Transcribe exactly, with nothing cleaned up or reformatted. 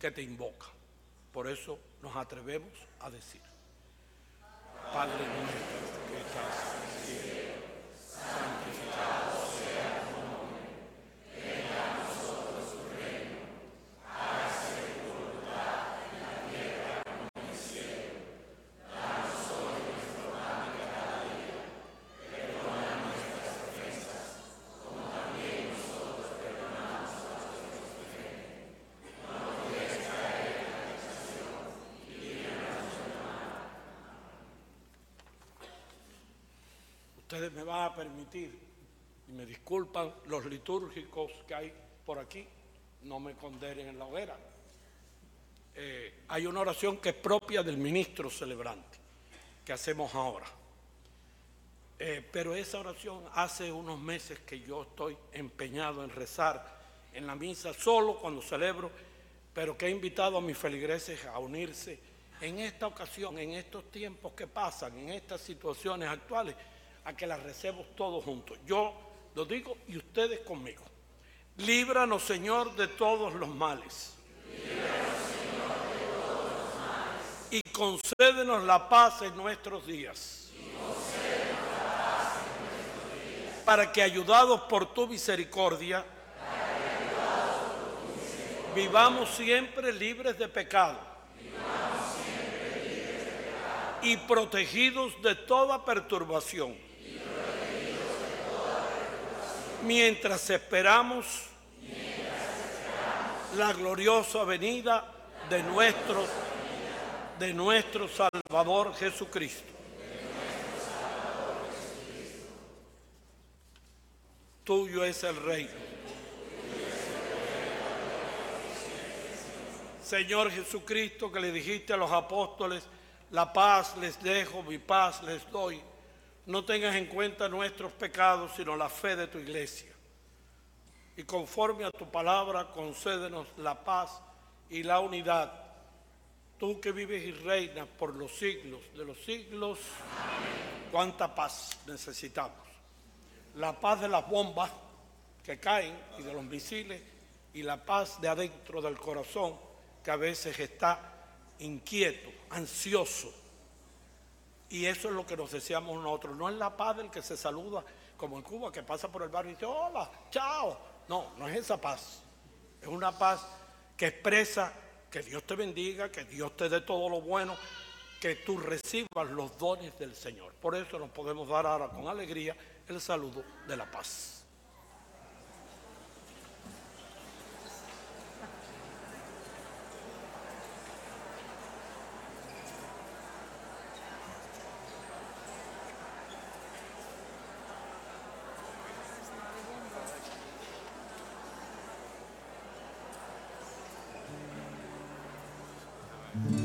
que te invoca. Por eso nos atrevemos a decir: Padre nuestro que estás en el cielo, santificado sea tu nombre. Venga a nosotros tu reino. Hágase tu voluntad en la tierra como en el cielo. Danos hoy nuestro pan de cada día. Perdona nuestras ofensas, como también nosotros perdonamos a los que nos ofenden. No nos dejes caer en la tentación y líbranos del mal. Ustedes me van a permitir, y me disculpan los litúrgicos que hay por aquí, no me condenen en la hoguera. Eh, hay una oración que es propia del ministro celebrante, que hacemos ahora. Eh, pero esa oración hace unos meses que yo estoy empeñado en rezar en la misa, solo cuando celebro, pero que he invitado a mis feligreses a unirse en esta ocasión, en estos tiempos que pasan, en estas situaciones actuales, a que las recemos todos juntos. Yo lo digo y ustedes conmigo. Líbranos, Señor, de todos los males. Líbranos, Señor, de todos los males. Y concédenos la paz en nuestros días. Y concédenos la paz en nuestros días. Para que, ayudados por tu misericordia, para que, ayudados por tu misericordia, vivamos siempre libres de pecado. Vivamos siempre libres de pecado. Y protegidos de toda perturbación. Mientras esperamos, Mientras esperamos la gloriosa venida de nuestro, de nuestro Salvador Jesucristo. De nuestro Salvador Jesucristo. Tuyo es el reino. Señor Jesucristo, que le dijiste a los apóstoles: la paz les dejo, mi paz les doy. No tengas en cuenta nuestros pecados, sino la fe de tu iglesia. Y conforme a tu palabra, concédenos la paz y la unidad. Tú que vives y reinas por los siglos de los siglos. Amén. ¿Cuánta paz necesitamos? La paz de las bombas que caen y de los misiles, y la paz de adentro del corazón, que a veces está inquieto, ansioso. Y eso es lo que nos deseamos nosotros. No es la paz del que se saluda, como en Cuba, que pasa por el barrio y dice: hola, chao. No, no es esa paz. Es una paz que expresa que Dios te bendiga, que Dios te dé todo lo bueno, que tú recibas los dones del Señor. Por eso nos podemos dar ahora con alegría el saludo de la paz. Mm-hmm.